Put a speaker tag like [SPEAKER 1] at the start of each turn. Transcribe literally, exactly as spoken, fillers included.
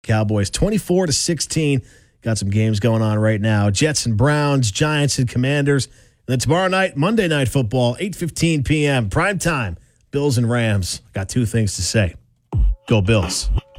[SPEAKER 1] Cowboys twenty-four to sixteen. Got some games going on right now. Jets and Browns, Giants and Commanders. And then tomorrow night, Monday Night Football, eight fifteen p.m. Prime time, Bills and Rams. Got two things to say. Go Bills.